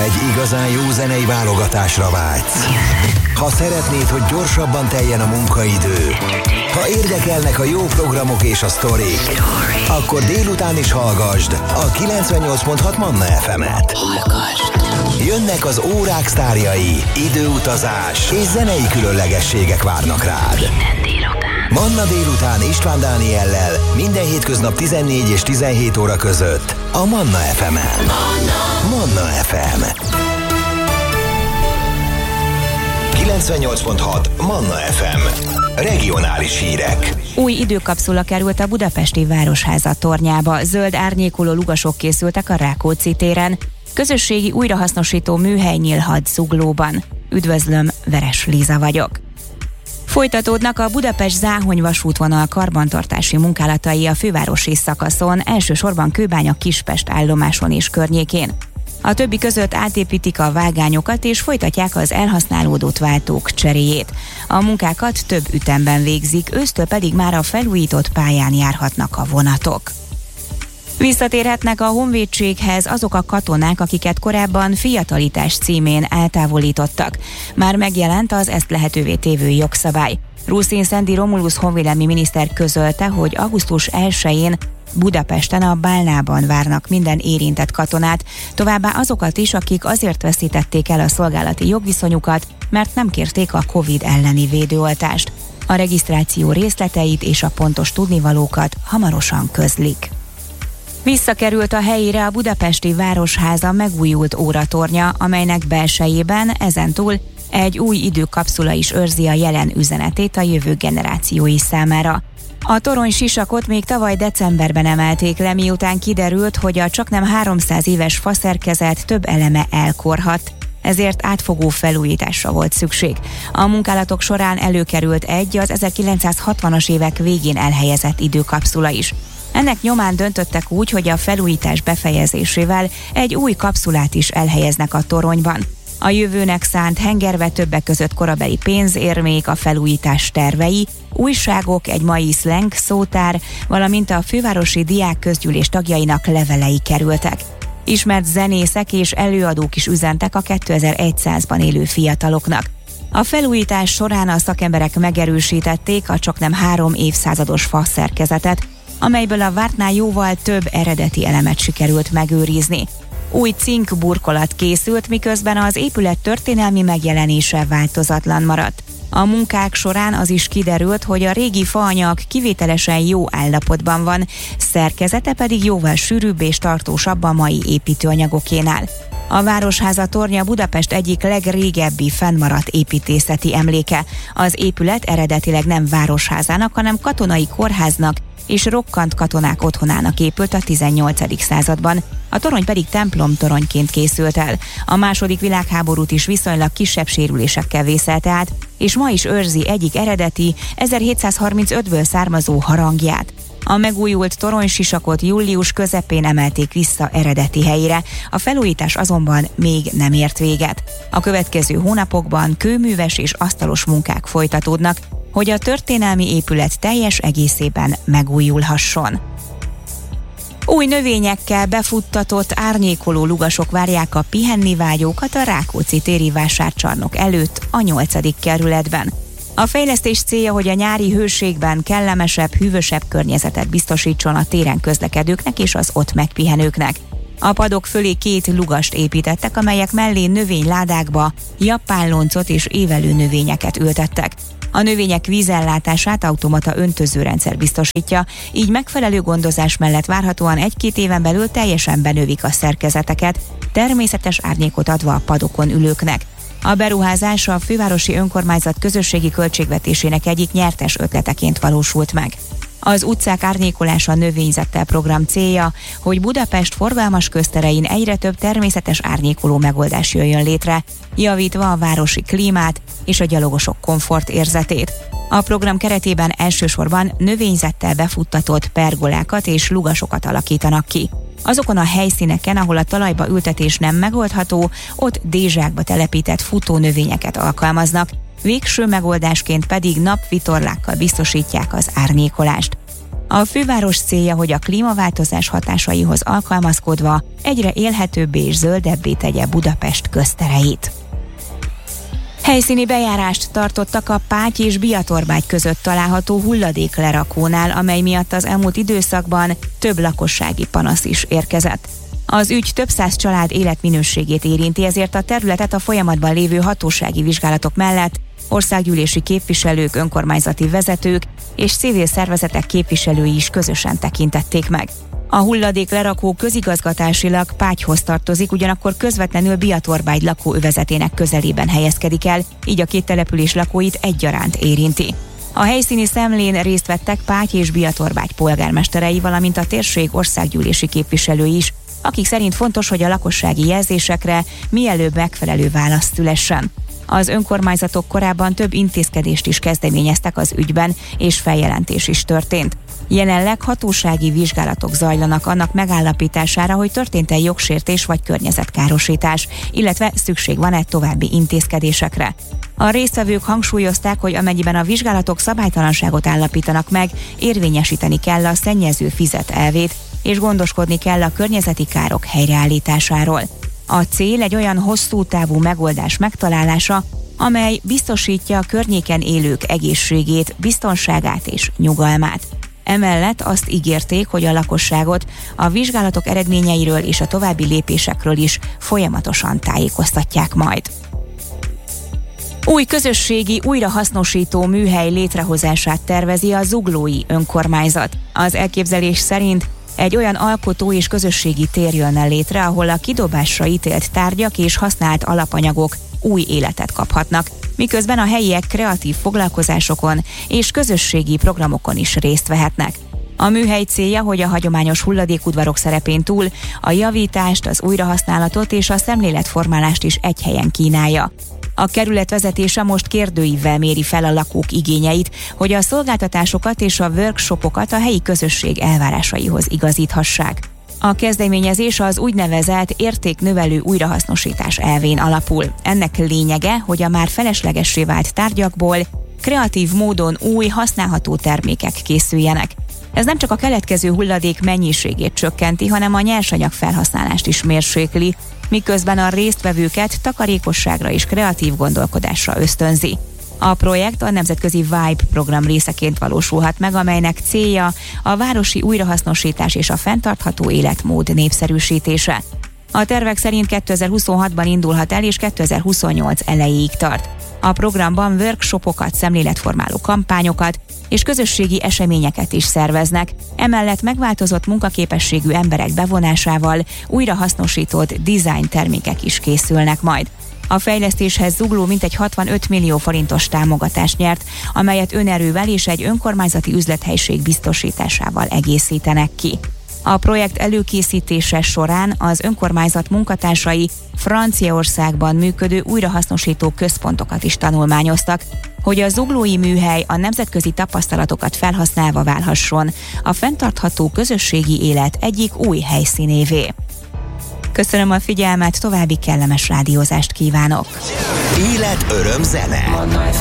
egy igazán jó zenei válogatásra vágysz. Ha szeretnéd, hogy gyorsabban teljen a munkaidő, ha érdekelnek a jó programok és a sztorik, akkor délután is hallgasd a 98.6 Manna FM-et. Jönnek az órák sztárjai, időutazás és zenei különlegességek várnak rád. Manna délután István Dániellel minden hétköznap 14 és 17 óra között a Manna FM-en. Manna FM 98.6 Manna FM. Regionális hírek. Új időkapszula került a budapesti Városháza tornyába. Zöld árnyékoló lugasok készültek a Rákóczi téren. Közösségi újrahasznosító műhely nyílhat Zuglóban. Üdvözlöm, Veres Líza vagyok. Folytatódnak a Budapest-Záhony vasútvonal karbantartási munkálatai a fővárosi szakaszon, elsősorban Kőbánya-Kispest állomáson és környékén. A többi között átépítik a vágányokat és folytatják az elhasználódott váltók cseréjét. A munkákat több ütemben végzik, ősztől pedig már a felújított pályán járhatnak a vonatok. Visszatérhetnek a honvédséghez azok a katonák, akiket korábban fiatalítás címén eltávolítottak. Már megjelent az ezt lehetővé tévő jogszabály. Ruszin Szendi Romulus honvédelmi miniszter közölte, hogy augusztus 1-én Budapesten a Bálnában várnak minden érintett katonát, továbbá azokat is, akik azért veszítették el a szolgálati jogviszonyukat, mert nem kérték a Covid elleni védőoltást. A regisztráció részleteit és a pontos tudnivalókat hamarosan közlik. Visszakerült a helyére a budapesti Városháza megújult óratornya, amelynek belsejében ezentúl egy új időkapszula is őrzi a jelen üzenetét a jövő generációi számára. A torony sisakot még tavaly decemberben emelték le, miután kiderült, hogy a csaknem 300 éves faszerkezet több eleme elkorhadt, ezért átfogó felújításra volt szükség. A munkálatok során előkerült az 1960-as évek végén elhelyezett időkapszula is. Ennek nyomán döntöttek úgy, hogy a felújítás befejezésével egy új kapszulát is elhelyeznek a toronyban. A jövőnek szánt hengerbe többek között korabeli pénzérmék, a felújítás tervei, újságok, egy mai szleng szótár, valamint a fővárosi diák közgyűlés tagjainak levelei kerültek. Ismert zenészek és előadók is üzentek a 2100-ban élő fiataloknak. A felújítás során a szakemberek megerősítették a csaknem 3 évszázados faszerkezetet, amelyből a vártnál jóval több eredeti elemet sikerült megőrizni. Új cink burkolat készült, miközben az épület történelmi megjelenése változatlan maradt. A munkák során az is kiderült, hogy a régi faanyag kivételesen jó állapotban van, szerkezete pedig jóval sűrűbb és tartósabb a mai építőanyagokénál. A Városháza tornya Budapest egyik legrégebbi fennmaradt építészeti emléke. Az épület eredetileg nem városházának, hanem katonai kórháznak és rokkant katonák otthonának épült a 18. században, a torony pedig templomtoronyként készült el. A második világháborút is viszonylag kisebb sérülésekkel vészelte át, és ma is őrzi egyik eredeti, 1735-ből származó harangját. A megújult toronysisakot július közepén emelték vissza eredeti helyére, a felújítás azonban még nem ért véget. A következő hónapokban kőműves és asztalos munkák folytatódnak, hogy a történelmi épület teljes egészében megújulhasson. Új növényekkel befuttatott árnyékoló lugasok várják a pihennivágyókat a Rákóczi téri vásárcsarnok előtt a 8. kerületben. A fejlesztés célja, hogy a nyári hőségben kellemesebb, hűvösebb környezetet biztosítson a téren közlekedőknek és az ott megpihenőknek. A padok fölé 2 lugast építettek, amelyek mellé növényládákba japánloncot és évelő növényeket ültettek. A növények vízellátását automata öntözőrendszer biztosítja, így megfelelő gondozás mellett várhatóan 1-2 éven belül teljesen benövik a szerkezeteket, természetes árnyékot adva a padokon ülőknek. A beruházás a fővárosi önkormányzat közösségi költségvetésének egyik nyertes ötleteként valósult meg. Az utcák árnyékolása növényzettel program célja, hogy Budapest forgalmas közterein egyre több természetes árnyékoló megoldás jöjjön létre, javítva a városi klímát és a gyalogosok komfortérzetét. A program keretében elsősorban növényzettel befuttatott pergolákat és lugasokat alakítanak ki. Azokon a helyszíneken, ahol a talajba ültetés nem megoldható, ott dézsákba telepített futónövényeket alkalmaznak, végső megoldásként pedig napvitorlákkal biztosítják az árnyékolást. A főváros célja, hogy a klímaváltozás hatásaihoz alkalmazkodva egyre élhetőbbé és zöldebbé tegye Budapest köztereit. Helyszíni bejárást tartottak a Páty és Biatorbágy között található hulladéklerakónál, amely miatt az elmúlt időszakban több lakossági panasz is érkezett. Az ügy több száz család életminőségét érinti, ezért a területet a folyamatban lévő hatósági vizsgálatok mellett országgyűlési képviselők, önkormányzati vezetők és civil szervezetek képviselői is közösen tekintették meg. A hulladéklerakó közigazgatásilag Pátyhoz tartozik, ugyanakkor közvetlenül Biatorbágy lakóövezetének közelében helyezkedik el, így a két település lakóit egyaránt érinti. A helyszíni szemlén részt vettek Páty és Biatorbágy polgármesterei, valamint a térség országgyűlési képviselői is, akik szerint fontos, hogy a lakossági jelzésekre mielőbb megfelelő válasz szülessen. Az önkormányzatok korábban több intézkedést is kezdeményeztek az ügyben, és feljelentés is történt. Jelenleg hatósági vizsgálatok zajlanak annak megállapítására, hogy történt-e jogsértés vagy környezetkárosítás, illetve szükség van-e további intézkedésekre. A résztvevők hangsúlyozták, hogy amennyiben a vizsgálatok szabálytalanságot állapítanak meg, érvényesíteni kell a szennyező fizet elvét, és gondoskodni kell a környezeti károk helyreállításáról. A cél egy olyan hosszú távú megoldás megtalálása, amely biztosítja a környéken élők egészségét, biztonságát és nyugalmát. Emellett azt ígérték, hogy a lakosságot a vizsgálatok eredményeiről és a további lépésekről is folyamatosan tájékoztatják majd. Új közösségi újrahasznosító műhely létrehozását tervezi a zuglói önkormányzat. Az elképzelés szerint egy olyan alkotó és közösségi tér jönne létre, ahol a kidobásra ítélt tárgyak és használt alapanyagok új életet kaphatnak, miközben a helyiek kreatív foglalkozásokon és közösségi programokon is részt vehetnek. A műhely célja, hogy a hagyományos hulladékudvarok szerepén túl a javítást, az újrahasználatot és a szemléletformálást is egy helyen kínálja. A kerület vezetése most kérdőívvel méri fel a lakók igényeit, hogy a szolgáltatásokat és a workshopokat a helyi közösség elvárásaihoz igazíthassák. A kezdeményezés az úgynevezett értéknövelő újrahasznosítás elvén alapul. Ennek lényege, hogy a már feleslegessé vált tárgyakból kreatív módon új, használható termékek készüljenek. Ez nem csak a keletkező hulladék mennyiségét csökkenti, hanem a nyersanyag felhasználást is mérsékli, miközben a résztvevőket takarékosságra és kreatív gondolkodásra ösztönzi. A projekt a nemzetközi Vibe program részeként valósulhat meg, amelynek célja a városi újrahasznosítás és a fenntartható életmód népszerűsítése. A tervek szerint 2026-ban indulhat el és 2028 elejéig tart. A programban workshopokat, szemléletformáló kampányokat és közösségi eseményeket is szerveznek, emellett megváltozott munkaképességű emberek bevonásával újrahasznosított design termékek is készülnek majd. A fejlesztéshez Zugló mintegy 65 millió forintos támogatást nyert, amelyet önerővel és egy önkormányzati üzlethelység biztosításával egészítenek ki. A projekt előkészítése során az önkormányzat munkatársai Franciaországban működő újrahasznosító központokat is tanulmányoztak, hogy a zuglói műhely a nemzetközi tapasztalatokat felhasználva válhasson a fenntartható közösségi élet egyik új helyszínévé. Köszönöm a figyelmet, további kellemes rádiózást kívánok! Élet, öröm, zene!